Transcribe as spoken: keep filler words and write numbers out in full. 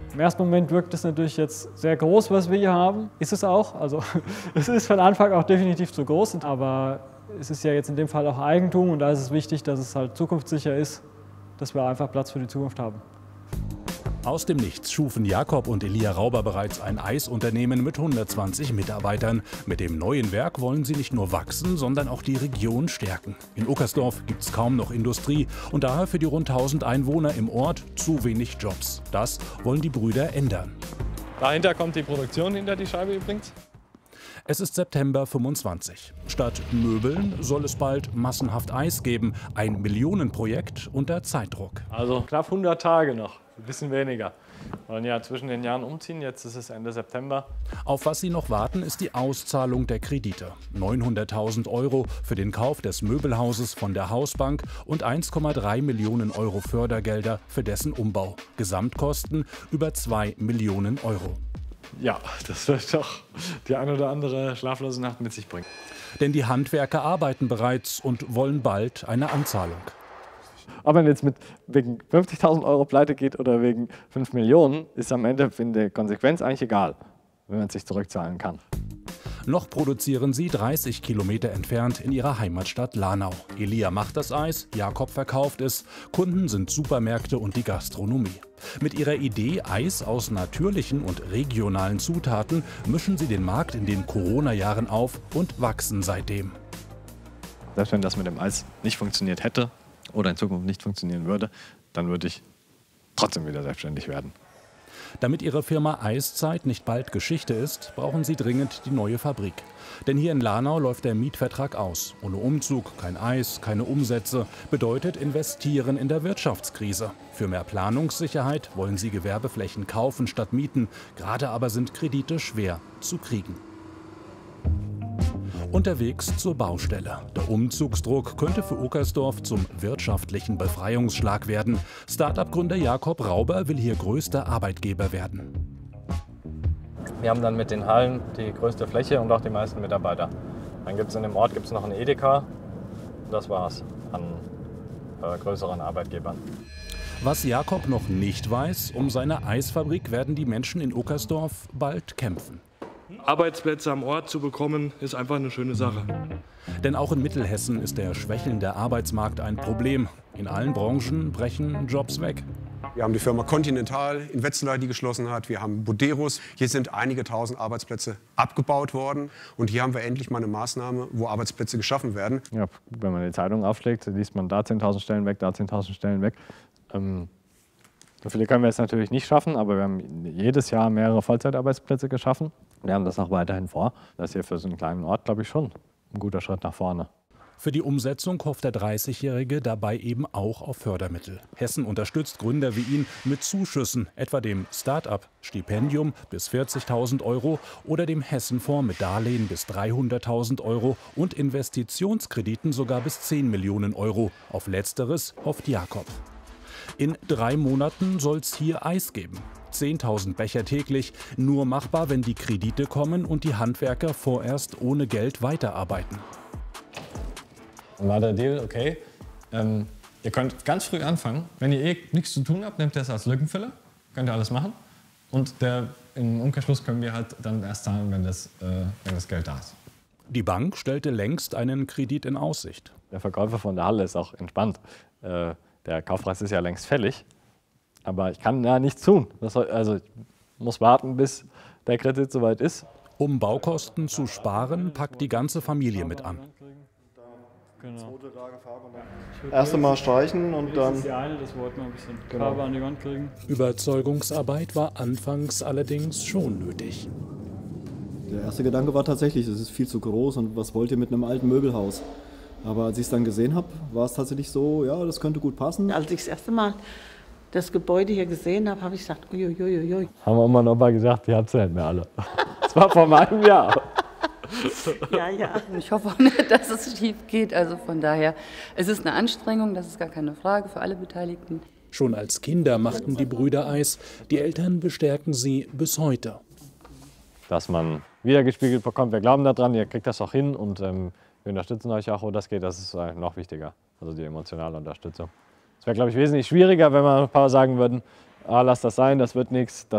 Im ersten Moment wirkt es natürlich jetzt sehr groß, was wir hier haben. Ist es auch. Also es ist von Anfang auch definitiv zu groß. Aber es ist ja jetzt in dem Fall auch Eigentum und da ist es wichtig, dass es halt zukunftssicher ist, dass wir einfach Platz für die Zukunft haben. Aus dem Nichts schufen Jakob und Elia Rauber bereits ein Eisunternehmen mit hundertzwanzig Mitarbeitern. Mit dem neuen Werk wollen sie nicht nur wachsen, sondern auch die Region stärken. In Uckersdorf gibt es kaum noch Industrie und daher für die rund tausend Einwohner im Ort zu wenig Jobs. Das wollen die Brüder ändern. Dahinter kommt die Produktion hinter die Scheibe übrigens. Es ist September fünfundzwanzig. Statt Möbeln soll es bald massenhaft Eis geben. Ein Millionenprojekt unter Zeitdruck. Also knapp hundert Tage noch, ein bisschen weniger. Wir wollen ja zwischen den Jahren umziehen, jetzt ist es Ende September. Auf was sie noch warten, ist die Auszahlung der Kredite. neunhunderttausend Euro für den Kauf des Möbelhauses von der Hausbank und eins Komma drei Millionen Euro Fördergelder für dessen Umbau. Gesamtkosten über zwei Millionen Euro. Ja, das wird doch die ein oder andere schlaflose Nacht mit sich bringen. Denn die Handwerker arbeiten bereits und wollen bald eine Anzahlung. Ob man jetzt mit wegen fünfzigtausend Euro pleite geht oder wegen fünf Millionen, ist am Ende in der Konsequenz eigentlich egal, wenn man es sich zurückzahlen kann. Noch produzieren sie dreißig Kilometer entfernt in ihrer Heimatstadt Lahnau. Elia macht das Eis, Jakob verkauft es. Kunden sind Supermärkte und die Gastronomie. Mit ihrer Idee Eis aus natürlichen und regionalen Zutaten mischen sie den Markt in den Corona-Jahren auf und wachsen seitdem. Selbst wenn das mit dem Eis nicht funktioniert hätte oder in Zukunft nicht funktionieren würde, dann würde ich trotzdem wieder selbstständig werden. Damit ihre Firma Eiszeit nicht bald Geschichte ist, brauchen sie dringend die neue Fabrik. Denn hier in Lahnau läuft der Mietvertrag aus. Ohne Umzug, kein Eis, keine Umsätze, bedeutet investieren in der Wirtschaftskrise. Für mehr Planungssicherheit wollen sie Gewerbeflächen kaufen statt mieten. Gerade aber sind Kredite schwer zu kriegen. Unterwegs zur Baustelle. Der Umzugsdruck könnte für Uckersdorf zum wirtschaftlichen Befreiungsschlag werden. Start-up-Gründer Jakob Rauber will hier größter Arbeitgeber werden. Wir haben dann mit den Hallen die größte Fläche und auch die meisten Mitarbeiter. Dann gibt es in dem Ort gibt's noch einen Edeka. Das war's an äh, größeren Arbeitgebern. Was Jakob noch nicht weiß, um seine Eisfabrik werden die Menschen in Uckersdorf bald kämpfen. Arbeitsplätze am Ort zu bekommen, ist einfach eine schöne Sache. Denn auch in Mittelhessen ist der schwächelnde Arbeitsmarkt ein Problem. In allen Branchen brechen Jobs weg. Wir haben die Firma Continental in Wetzlar, die geschlossen hat. Wir haben Buderus. Hier sind einige tausend Arbeitsplätze abgebaut worden. Und hier haben wir endlich mal eine Maßnahme, wo Arbeitsplätze geschaffen werden. Ja, wenn man die Zeitung aufschlägt, liest man da zehntausend Stellen weg, da zehntausend Stellen weg. Ähm, so viele können wir jetzt natürlich nicht schaffen, aber wir haben jedes Jahr mehrere Vollzeitarbeitsplätze geschaffen. Wir haben das auch weiterhin vor. Das ist hier für so einen kleinen Ort, glaube ich, schon ein guter Schritt nach vorne. Für die Umsetzung hofft der dreißigjährige dabei eben auch auf Fördermittel. Hessen unterstützt Gründer wie ihn mit Zuschüssen, etwa dem Start-up-Stipendium bis vierzigtausend Euro oder dem Hessen-Fonds mit Darlehen bis dreihunderttausend Euro und Investitionskrediten sogar bis zehn Millionen Euro. Auf Letzteres hofft Jakob. In drei Monaten soll es hier Eis geben. zehntausend Becher täglich, nur machbar, wenn die Kredite kommen und die Handwerker vorerst ohne Geld weiterarbeiten. Dann war der Deal, okay, ähm, ihr könnt ganz früh anfangen. Wenn ihr eh nichts zu tun habt, nehmt ihr das als Lückenfüller, könnt ihr alles machen. Und der, im Umkehrschluss können wir halt dann erst zahlen, wenn das, äh, wenn das Geld da ist. Die Bank stellte längst einen Kredit in Aussicht. Der Verkäufer von der Halle ist auch entspannt. Äh, der Kaufpreis ist ja längst fällig. Aber ich kann da nichts tun. Das soll, also ich muss warten, bis der Kredit soweit ist. Um Baukosten zu sparen, packt die ganze Familie mit an. Genau. Erst einmal streichen und dann... Das eine, das wollten wir ein bisschen Farbe an die Wand kriegen. Überzeugungsarbeit war anfangs allerdings schon nötig. Der erste Gedanke war tatsächlich, es ist viel zu groß und was wollt ihr mit einem alten Möbelhaus? Aber als ich es dann gesehen habe, war es tatsächlich so, ja, das könnte gut passen. Als ich das erste Mal das Gebäude hier gesehen habe, habe ich gesagt, uiuiuiui. Haben wir Oma und Opa gesagt, die habt ihr nicht mehr alle. Das war vor einem Jahr. Ja, ja. Ich hoffe auch nicht, dass es schief geht. Also von daher, es ist eine Anstrengung, das ist gar keine Frage für alle Beteiligten. Schon als Kinder machten die Brüder Eis. Die Eltern bestärken sie bis heute. Dass man wiedergespiegelt bekommt, wir glauben daran, ihr kriegt das auch hin und ähm, wir unterstützen euch auch, wo das geht, das ist äh, noch wichtiger. Also die emotionale Unterstützung. Es wäre, glaube ich, wesentlich schwieriger, wenn wir ein paar sagen würden, ah, lass das sein, das wird nichts.